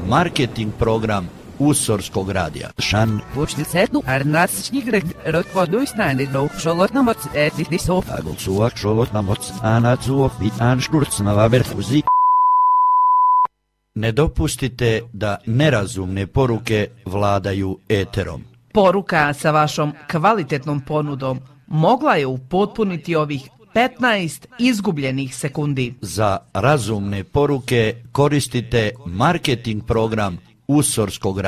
marketing program Usorskog radija. Šan. Počni setnu, arnatsnigre, rotvoduisnani, no, šolotna moc, etihni sof. Agolsuak, šolotna moc, anacuok, vitan šturcnava verhuzi. Ne dopustite da nerazumne poruke vladaju eterom. Poruka sa vašom kvalitetnom ponudom mogla je upotpuniti ovih 15 izgubljenih sekundi. Za razumne poruke koristite marketing program Usorskog radija.